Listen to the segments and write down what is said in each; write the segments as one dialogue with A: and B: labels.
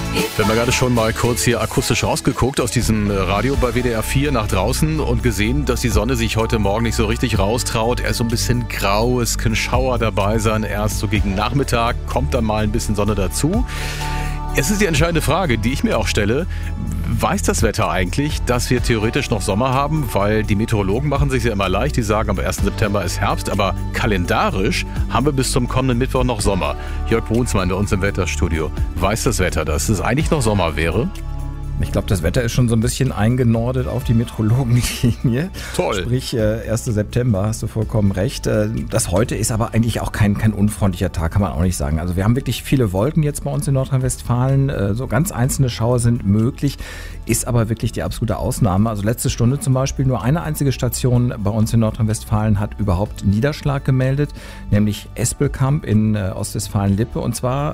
A: Wir haben ja gerade schon mal kurz hier akustisch rausgeguckt aus diesem Radio bei WDR 4 nach draußen und gesehen, dass die Sonne sich heute Morgen nicht so richtig raustraut. Erst so ein bisschen grau, es können Schauer dabei sein. Erst so gegen Nachmittag kommt dann mal ein bisschen Sonne dazu. Es ist die entscheidende Frage, die ich mir auch stelle. Weiß das Wetter eigentlich, dass wir theoretisch noch Sommer haben? Weil die Meteorologen machen sich ja immer leicht. Die sagen, am 1. September ist Herbst. Aber kalendarisch haben wir bis zum kommenden Mittwoch noch Sommer. Jörg Brunsmann bei uns im Wetterstudio. Weiß das Wetter, dass es eigentlich noch Sommer wäre?
B: Ich glaube, das Wetter ist schon so ein bisschen eingenordet auf die Meteorologenlinie.
A: Toll.
B: Sprich, 1. September, hast du vollkommen recht. Das heute ist aber eigentlich auch kein unfreundlicher Tag, kann man auch nicht sagen. Also wir haben wirklich viele Wolken jetzt bei uns in Nordrhein-Westfalen. So ganz einzelne Schauer sind möglich, ist aber wirklich die absolute Ausnahme. Also letzte Stunde zum Beispiel, nur eine einzige Station bei uns in Nordrhein-Westfalen hat überhaupt Niederschlag gemeldet, nämlich Espelkamp in Ostwestfalen-Lippe, und zwar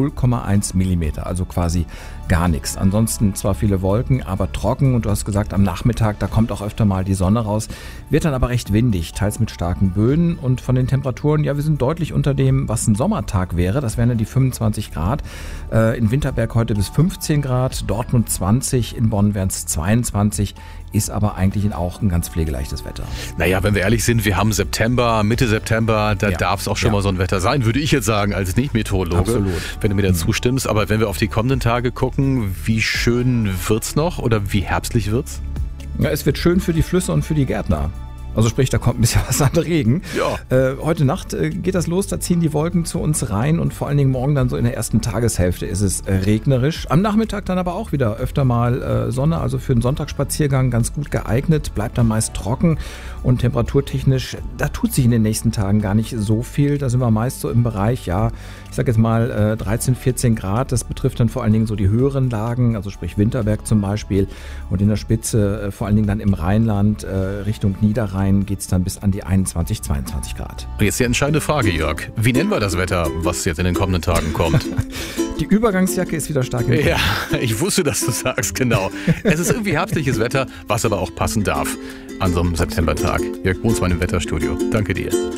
B: 0,1 Millimeter, also quasi gar nichts. Ansonsten zwar viele Wolken, aber trocken, und du hast gesagt, am Nachmittag, da kommt auch öfter mal die Sonne raus, wird dann aber recht windig, teils mit starken Böen, und von den Temperaturen, ja, wir sind deutlich unter dem, was ein Sommertag wäre. Das wären dann die 25 Grad. In Winterberg heute bis 15 Grad, Dortmund 20, in Bonn wären es 22, ist aber eigentlich auch ein ganz pflegeleichtes Wetter.
A: Naja, wenn wir ehrlich sind, wir haben September, Mitte September, da darf es auch schon mal so ein Wetter sein, würde ich jetzt sagen, als Nicht-Meteorologe.
B: Absolut.
A: Wenn du mir da zustimmst. Aber wenn wir auf die kommenden Tage gucken, wie schön wird's noch oder wie herbstlich wird's?
B: Ja, es wird schön für die Flüsse und für die Gärtner. Also sprich, da kommt ein bisschen was an Regen.
A: Ja.
B: Heute Nacht geht das los, da ziehen die Wolken zu uns rein, und vor allen Dingen morgen dann so in der ersten Tageshälfte ist es regnerisch. Am Nachmittag dann aber auch wieder öfter mal Sonne, also für einen Sonntagsspaziergang ganz gut geeignet, bleibt dann meist trocken, und temperaturtechnisch, da tut sich in den nächsten Tagen gar nicht so viel. Da sind wir meist so im Bereich, ja, ich sag jetzt mal 13, 14 Grad. Das betrifft dann vor allen Dingen so die höheren Lagen, also sprich Winterberg zum Beispiel, und in der Spitze vor allen Dingen dann im Rheinland Richtung Niederrhein geht es dann bis an die 21, 22 Grad.
A: Und jetzt die entscheidende Frage, Jörg. Wie nennen wir das Wetter, was jetzt in den kommenden Tagen kommt?
B: Die Übergangsjacke ist wieder stark im Kommen.
A: Ja, ich wusste, dass du sagst, genau. Es ist irgendwie herbstliches Wetter, was aber auch passen darf an so einem Septembertag. Jörg Brunsmann im Wetterstudio. Danke dir.